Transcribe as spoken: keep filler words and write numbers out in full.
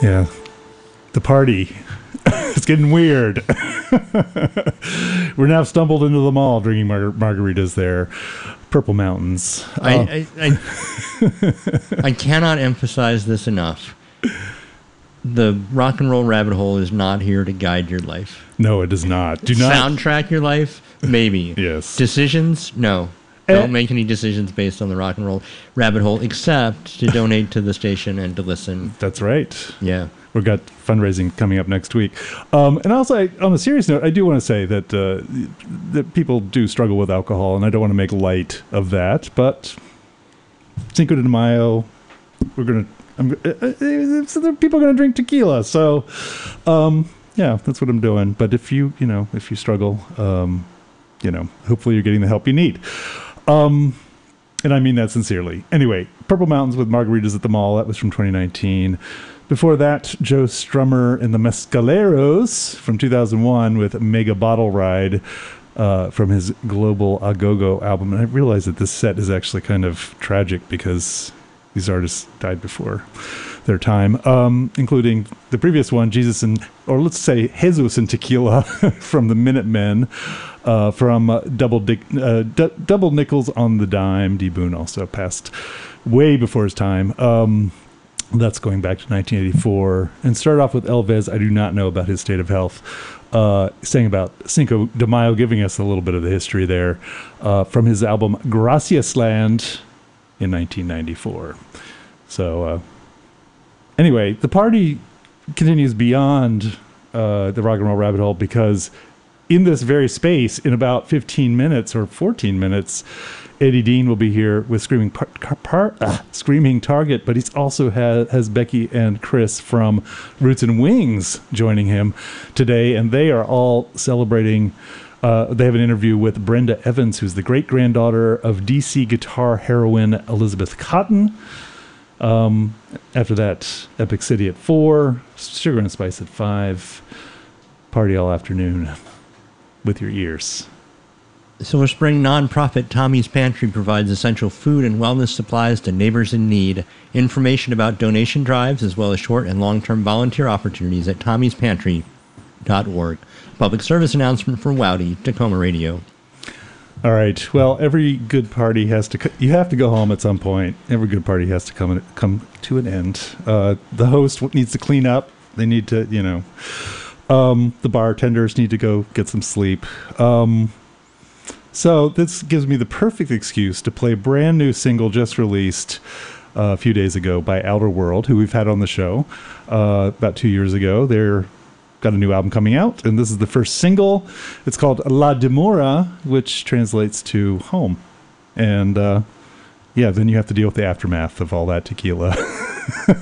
Yeah. The party. It's getting weird. We're now stumbled into the mall drinking mar- margaritas there. Purple Mountains. I, Uh, I, I, I cannot emphasize this enough. The rock and roll rabbit hole is not here to guide your life. no, it does not. Do not. Soundtrack your life? Maybe. Yes. Decisions? No. Eh. Don't make any decisions based on the rock and roll rabbit hole, except to donate to the station and to listen. That's right. Yeah. We've got fundraising coming up next week. Um, and also, I, on a serious note, I do want to say that uh, that people do struggle with alcohol, and I don't want to make light of that. But Cinco de Mayo, we're going to... I'm, uh, uh, so there- people are going to drink tequila. So, um, yeah, that's what I'm doing. But if you, you know, if you struggle, um, you know, hopefully you're getting the help you need. Um, and I mean that sincerely. Anyway, Purple Mountains with Margaritas at the Mall. That was from twenty nineteen. Before that, Joe Strummer and the Mescaleros from two thousand one with Mega Bottle Ride uh, from his Global Agogo album. And I realize that this set is actually kind of tragic because these artists died before their time, um, including the previous one, Jesus and, or let's say Jesus and Tequila from the Minutemen, uh, from uh, Double Dick, uh, D- Double Nickels on the Dime. D. Boone also passed way before his time. Um, That's going back to nineteen eighty-four. And start off with Elvis. I do not know about his state of health. Uh, saying about Cinco de Mayo, giving us a little bit of the history there uh, from his album Gracias Land in nineteen ninety-four. So uh, anyway, the party continues beyond uh, the rock and roll rabbit hole because in this very space, in about fifteen minutes or fourteen minutes, Eddie Dean will be here with Screaming par- par- uh, Screaming Target, but he's also has, has Becky and Chris from Roots and Wings joining him today, and they are all celebrating. Uh, they have an interview with Brenda Evans, who's the great-granddaughter of D C guitar heroine Elizabeth Cotten. Um, after that, Epic City at four, Sugar and Spice at five, party all afternoon with your ears. Silver Spring nonprofit Tommy's Pantry provides essential food and wellness supplies to neighbors in need. Information about donation drives as well as short and long-term volunteer opportunities at tommys pantry dot org. Public service announcement for Wowdy, Tacoma Radio. All right. Well, every good party has to... Co- you have to go home at some point. Every good party has to come come to an end. Uh, the host needs to clean up. They need to, you know... Um, the bartenders need to go get some sleep. Um... So this gives me the perfect excuse to play a brand new single just released uh, a few days ago by Outer World, who we've had on the show uh, about two years ago. They're got a new album coming out, and this is the first single. It's called La Demora, which translates to home. And uh, yeah, then you have to deal with the aftermath of all that tequila.